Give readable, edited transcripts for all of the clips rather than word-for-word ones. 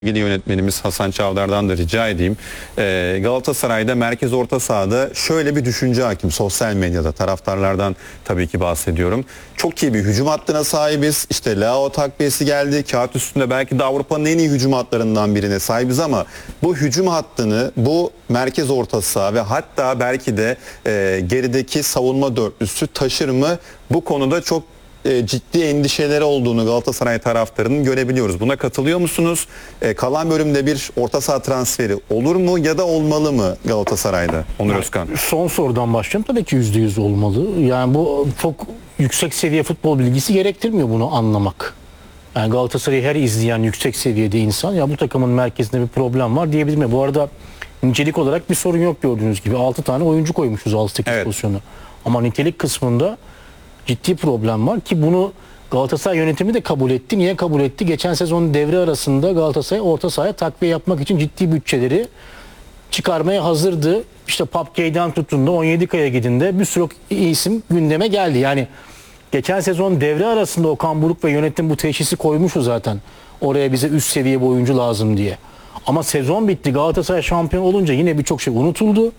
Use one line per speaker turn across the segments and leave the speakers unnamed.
İlgili yönetmenimiz Hasan Çavdar'dan da rica edeyim. Galatasaray'da merkez orta sahada şöyle bir düşünce hakim. Sosyal medyada taraftarlardan tabii ki bahsediyorum. Çok iyi bir hücum hattına sahibiz. İşte Leao takviyesi geldi. Kağıt üstünde belki de Avrupa'nın en iyi hücum hatlarından birine sahibiz ama bu hücum hattını, bu merkez orta saha ve hatta belki de gerideki savunma dörtlüsü taşır mı? Bu konuda çok ciddi endişeleri olduğunu Galatasaray taraftarının görebiliyoruz. Buna katılıyor musunuz? Kalan bölümde bir orta saha transferi olur mu ya da olmalı mı Galatasaray'da? Onur Özkan.
Son sorudan başlayalım. Tabii ki %100 olmalı. Yani bu çok yüksek seviye futbol bilgisi gerektirmiyor bunu anlamak. Yani Galatasaray'ı her izleyen yüksek seviyede insan ya bu takımın merkezinde bir problem var diyebilir mi? Bu arada nicelik olarak bir sorun yok gördüğünüz gibi. 6 tane oyuncu koymuşuz 6-8 pozisyonu. Ama nitelik kısmında ciddi problem var ki bunu Galatasaray yönetimi de kabul etti. Niye kabul etti? Geçen sezon devre arasında Galatasaray orta sahaya takviye yapmak için ciddi bütçeleri çıkarmaya hazırdı. İşte Papkey'den tuttuğunda 17K'ya gidinde bir sürü isim gündeme geldi. Yani geçen sezon devre arasında Okan Buruk ve yönetim bu teşhisi koymuştu zaten. Oraya bize üst seviye bir oyuncu lazım diye. Ama sezon bitti. Galatasaray şampiyon olunca yine birçok şey unutuldu.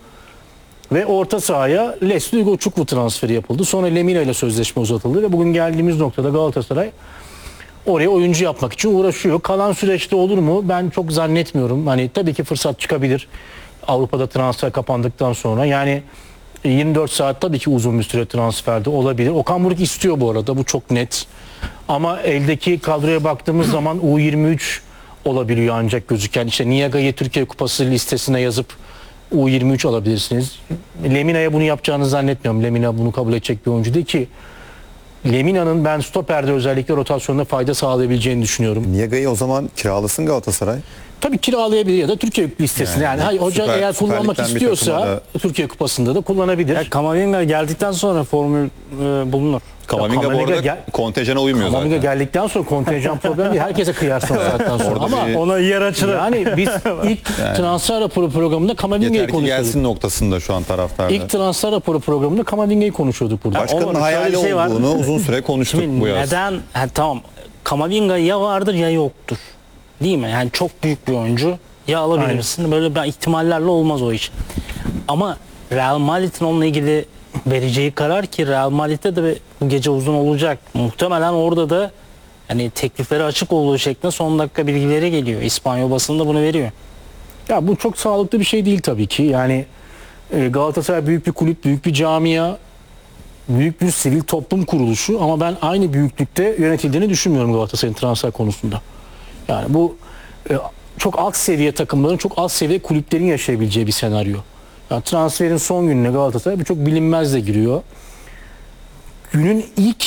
Ve orta sahaya Leslie Ugochukwu transferi yapıldı. Sonra Lemina ile sözleşme uzatıldı ve bugün geldiğimiz noktada Galatasaray oraya oyuncu yapmak için uğraşıyor. Kalan süreçte olur mu? Ben çok zannetmiyorum. Hani tabii ki fırsat çıkabilir. Avrupa'da transfer kapandıktan sonra. Yani 24 saat tabii ki uzun bir süre transferde olabilir. Okan Buruk istiyor bu arada. Bu çok net. Ama eldeki kadroya baktığımız zaman U23 olabiliyor ancak gözüken. İşte Niaga'yı Türkiye Kupası listesine yazıp U23 alabilirsiniz. Lemina'ya bunu yapacağını zannetmiyorum. Lemina bunu kabul edecek bir oyuncu değil ki. Lemina'nın ben stoperde özellikle rotasyonda fayda sağlayabileceğini düşünüyorum.
Niaga'yı o zaman kiralasın Galatasaray.
Tabii kiralayabilir ya da Türkiye listesinde. Yani hayır, hoca eğer kullanmak istiyorsa Türkiye Kupası'nda da kullanabilir.
Ya Kamavinga geldikten sonra formül bulunur.
Kamavinga bu arada kontenjana uymuyor zaten.
Kamavinga geldikten sonra kontenjan problemi değil. Herkese kıyarsın zaten sonra. Ama
ona yer açılır.
Yani biz ilk transfer raporu programında Kamavinga'yı konuşuyorduk.
Gelsin noktasında şu an taraftarda.
İlk transfer raporu programında Kamavinga'yı konuşuyorduk burada.
Başkanın hayali olduğunu uzun süre konuştuk bu yaz.
Neden? Tamam. Kamavinga ya vardır ya yoktur. Değil mi? Yani çok büyük bir oyuncu. Ya alabilirsin. Aynen. Böyle bir ihtimallerle olmaz o iş. Ama Real Madrid'in onunla ilgili vereceği karar ki Real Madrid'de de bu gece uzun olacak. Muhtemelen orada da hani teklifleri açık olduğu şeklinde son dakika bilgileri geliyor. İspanyol basında bunu veriyor.
Ya bu çok sağlıklı bir şey değil tabii ki. Yani Galatasaray büyük bir kulüp, büyük bir camia, büyük bir sivil toplum kuruluşu ama ben aynı büyüklükte yönetildiğini düşünmüyorum Galatasaray'ın transfer konusunda. Yani bu çok alt seviye takımların, çok alt seviye kulüplerin yaşayabileceği bir senaryo. Yani transferin son gününe Galatasaray birçok bilinmez de giriyor. Günün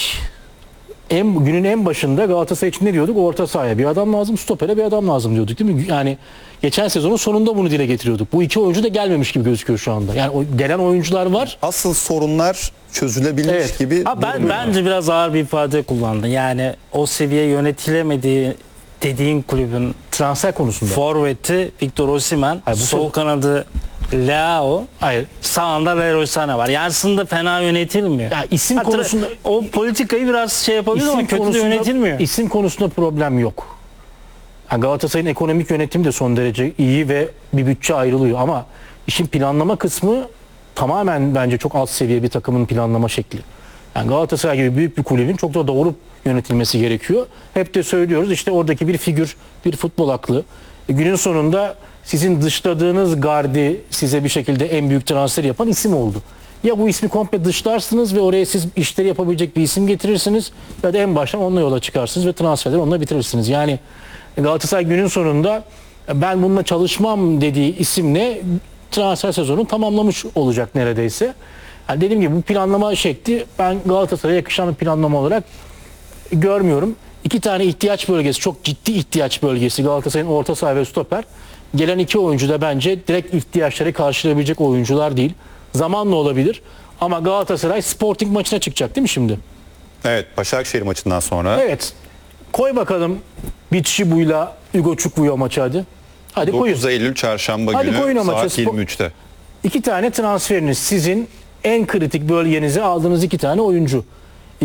en başında Galatasaray için ne diyorduk? Orta sahaya bir adam lazım, stopere bir adam lazım diyorduk değil mi? Yani geçen sezonun sonunda bunu dile getiriyorduk. Bu iki oyuncu da gelmemiş gibi gözüküyor şu anda. Yani gelen oyuncular var.
Asıl sorunlar çözülebilmiş gibi.
Bence biraz ağır bir ifade kullandı. Yani o seviye yönetilemediği dediğin kulübün
transfer konusunda.
Forvet'i Victor Osimhen, sol kanadı Leao, sağında Leroy Sané var. Yani aslında fena yönetilmiyor.
Yani isim konusunda
o politikayı biraz şey yapabilir ama kötü de yönetilmiyor.
İsim konusunda problem yok. Yani Galatasaray'ın ekonomik yönetimi de son derece iyi ve bir bütçe ayrılıyor ama işin planlama kısmı tamamen bence çok alt seviye bir takımın planlama şekli. Yani Galatasaray gibi büyük bir kulübün çok da doğru yönetilmesi gerekiyor. Hep de söylüyoruz işte oradaki bir figür, bir futbol aklı. Günün sonunda sizin dışladığınız gardi size bir şekilde en büyük transfer yapan isim oldu. Ya bu ismi komple dışlarsınız ve oraya siz işleri yapabilecek bir isim getirirsiniz ya da en baştan onunla yola çıkarsınız ve transferleri onunla bitirirsiniz. Yani Galatasaray günün sonunda ben bununla çalışmam dediği isimle transfer sezonu tamamlamış olacak neredeyse. Yani dediğim gibi bu planlama şekli ben Galatasaray'a yakışan bir planlama olarak görmüyorum. İki tane ihtiyaç bölgesi, çok ciddi ihtiyaç bölgesi Galatasaray'ın orta saha ve stoper. Gelen iki oyuncu da bence direkt ihtiyaçları karşılayabilecek oyuncular değil. Zamanla olabilir ama Galatasaray Sporting maçına çıkacak değil mi şimdi?
Evet, Başakşehir maçından sonra.
Evet. Koy bakalım Bitshibu'yla Ugochukwu maçı hadi. Hadi
9
koyun.
Eylül çarşamba günü saat 23'te.
İki tane transferiniz sizin en kritik bölgenize aldığınız iki tane oyuncu.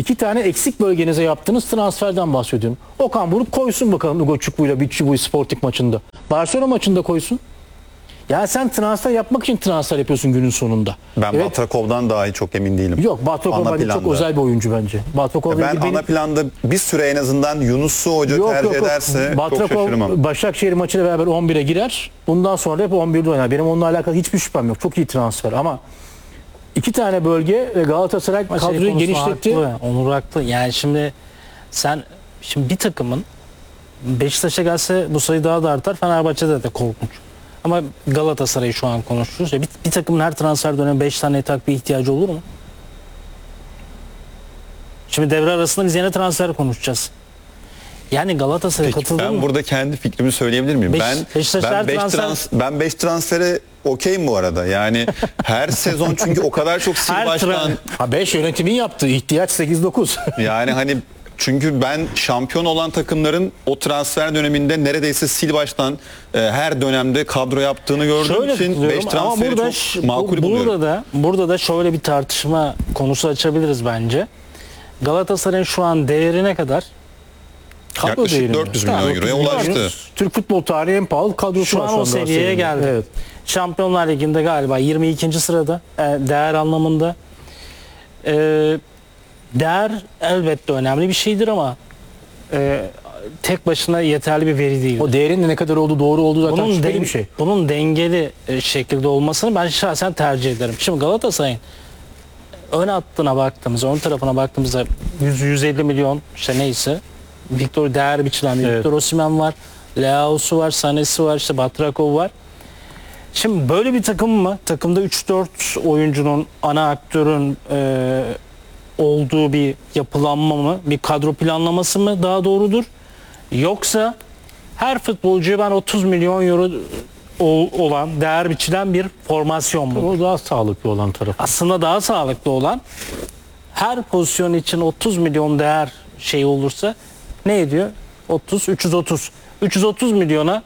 İki tane eksik bölgenize yaptığınız transferden bahsediyorum. Okan Buruk koysun bakalım Ugo Çukbu'yla Bitçibu'yu Sporting maçında. Barcelona maçında koysun. Ya sen transfer yapmak için transfer yapıyorsun günün sonunda.
Ben Batrakov'dan dahi çok emin değilim.
Yok, Batrakov
Ana
bence çok
planda.
özel bir oyuncu bence. Batrakov'la
Ben
ilgili
ana planda bir süre en azından Yunus'u hoca tercih ederse çok
Batrakov
şaşırmam.
Başakşehir maçıyla beraber 11'e girer. Bundan sonra hep 11'de oynar. Benim onunla alakalı hiçbir şüphem yok. Çok iyi transfer ama iki tane bölge ve Galatasaray kadroyu genişletti.
Haklı, Onur haklı. Yani şimdi bir takımın Beşiktaş'a gelse bu sayı daha da artar. Fenerbahçe'de de korkunç. Ama Galatasaray'ı şu an konuşuyoruz. Ya bir takımın her transfer dönemi 5 tane takviye ihtiyacı olur mu? Şimdi devre arasında biz yine transfer konuşacağız. Yani Galatasaray'a
Peki,
katıldın
ben
mı?
burada kendi fikrimi söyleyebilir miyim?
Beşiktaşlar
Ben 5 transfere okeyim bu arada. Yani her sezon çünkü o kadar çok sil
Her
baştan
5 yönetimin yaptığı ihtiyaç 8-9.
yani hani çünkü ben şampiyon olan takımların o transfer döneminde neredeyse sil baştan her dönemde kadro yaptığını gördüğüm
Şöyle
için 5
katılıyorum ama
transferi çok makul buluyorum.
burada da şöyle bir tartışma konusu açabiliriz bence. Galatasaray'ın şu an değeri ne kadar?
Kadro
Yaklaşık
değeri mi?
400 milyon euroya ulaştı.
Türk futbol tarihi en pahalı kadrosu
Şu
var
an o seviyeye geldi.
Evet.
Şampiyonlar Ligi'nde galiba 22. sırada değer anlamında. Değer elbette önemli bir şeydir ama tek başına yeterli bir veri değil.
O değerin de ne kadar olduğu doğru olduğu zaten şüpheli bir şey.
Bunun dengeli şekilde olmasını ben şahsen tercih ederim. Şimdi Galatasaray'ın ön hattına baktığımızda, ön tarafına baktığımızda 100-150 milyon işte neyse Victor değer biçilen bir Victor Osimhen var, Leao'su var, Sané'si var, işte Batrakov var. Şimdi böyle bir takım mı? Takımda 3-4 oyuncunun, ana aktörün olduğu bir yapılanma mı? Bir kadro planlaması mı daha doğrudur? Yoksa her futbolcuya ben 30 milyon euro olan, değer biçilen bir formasyon mu?
O daha sağlıklı olan taraf.
Aslında daha sağlıklı olan her pozisyon için 30 milyon değer şey olursa ne ediyor? 330. 330 milyona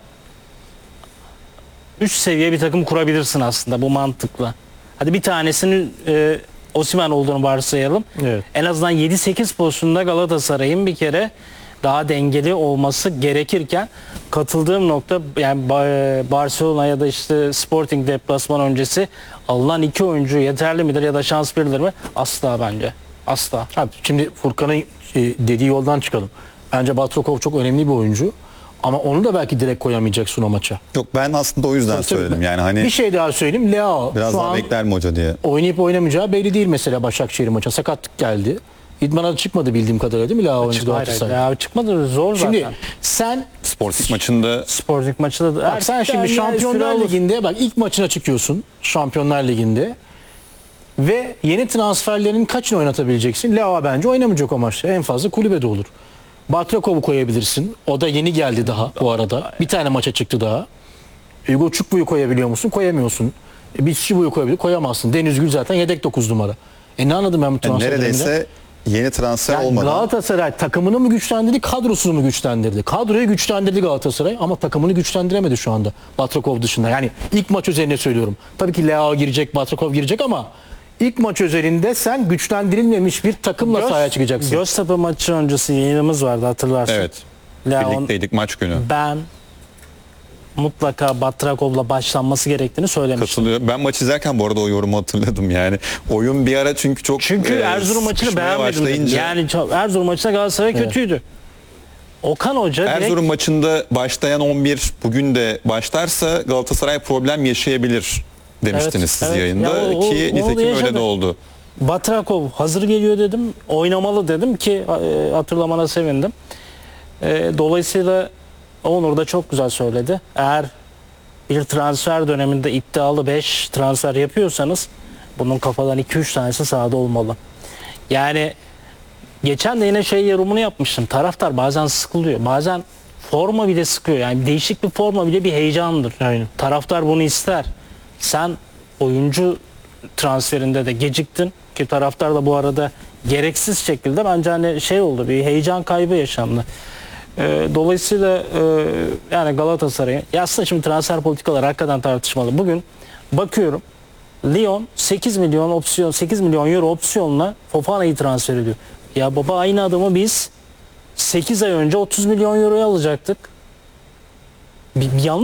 3 seviye bir takım kurabilirsin aslında bu mantıkla. Hadi bir tanesinin Osimhen olduğunu varsayalım.
Evet.
En azından 7-8 pozisyonda Galatasaray'ın bir kere daha dengeli olması gerekirken katıldığım nokta yani Barcelona ya da işte Sporting deplasman öncesi alınan 2 oyuncu yeterli midir ya da şans verilir mi? Asla bence. Asla.
Abi, şimdi Furkan'ın dediği yoldan çıkalım. Bence Batrakov çok önemli bir oyuncu. Ama onu da belki direkt koyamayacaksın o maça.
Yok ben aslında o yüzden söyledim. Yani hani
Bir şey daha söyleyeyim. Leao
biraz
şu
daha
an
bekler mi hoca diye.
oynayıp oynamayacağı belli değil mesela Başakşehir maça. Sakatlık geldi. İdmana da çıkmadı bildiğim kadarıyla değil mi Leao oyuncu Galatasaray?
Ya çıkmadı zor
Şimdi
zaten.
sen
Sporting maçında
Sporting maçı da
bak sen şimdi Şampiyonlar Ligi'nde bak ilk maçına çıkıyorsun Şampiyonlar Ligi'nde ve yeni transferlerin kaçını oynatabileceksin? Leao bence oynamayacak o maçta. En fazla kulübede olur. Batrakov'u koyabilirsin. O da yeni geldi daha bu arada. Bir tane maça çıktı daha. Ugo Çukbu'yu koyabiliyor musun? Koyamıyorsun. Bitçibu'yu koyabilir, koyamazsın. Deniz Gül zaten yedek 9 numara. Ne anladım ben bu transferlerinde?
neredeyse yeni transfer
Yani
olmadan
Galatasaray takımını mı güçlendirdi, kadrosunu mu güçlendirdi? Kadroyu güçlendirdi Galatasaray ama takımını güçlendiremedi şu anda Batrakov dışında. Yani ilk maç üzerine söylüyorum. Tabii ki Leao girecek, Batrakov girecek ama ilk maç özelinde sen güçlendirilmemiş bir takımla sahaya çıkacaksın.
Göztepe maçı öncesi yayınımız vardı hatırlarsın.
evet
Leon,
birlikteydik maç günü.
ben mutlaka Batrakov'la başlanması gerektiğini söylemiştim.
Katılıyor. Ben maç izlerken bu arada o yorumu hatırladım yani. Oyun bir ara çünkü çok
Erzurum maçını
sıkışmaya
beğenmedim.
başlayınca-
Yani Erzurum maçında Galatasaray kötüydü. Okan Hoca
Erzurum maçında başlayan 11 bugün de başlarsa Galatasaray problem yaşayabilir demiştiniz
Evet,
siz
evet.
yayında
Ya o
ki
da
nitekim öyle
yaşadı.
de oldu.
Batrakov hazır geliyor dedim. Oynamalı dedim ki hatırlamana sevindim. Dolayısıyla Onur da çok güzel söyledi. Eğer bir transfer döneminde iddialı 5 transfer yapıyorsanız bunun kafadan 2-3 tanesi sahada olmalı. Yani geçen de yine yorumunu yapmıştım. Taraftar bazen sıkılıyor. Bazen forma bile sıkıyor. Yani değişik bir forma bile bir heyecandır.
Aynen.
Taraftar bunu ister. Sen oyuncu transferinde de geciktin ki taraftar da bu arada gereksiz şekilde bence hani oldu, bir heyecan kaybı yaşandı. Dolayısıyla yani Galatasaray'ın aslında şimdi transfer politikaları hakikaten tartışmalı. Bugün bakıyorum Lyon 8 milyon euro opsiyonla Fofana'yı transfer ediyor. Ya baba aynı adamı biz 8 ay önce 30 milyon euroya alacaktık. Bir yanlış